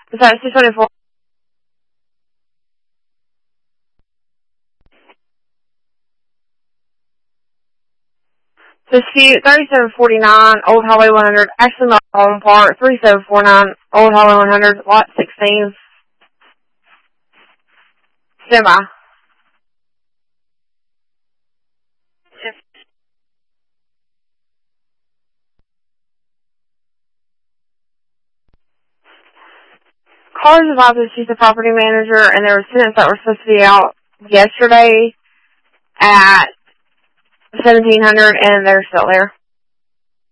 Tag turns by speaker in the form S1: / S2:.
S1: Is that 624? Dispute 3749 Old Highway 100, Ashland Auburn Park, 3749 Old Highway 100, Lot 16, semi. Callers advised that she's the property manager, and there were tenants that were supposed to be out yesterday at 1700, and they're still there.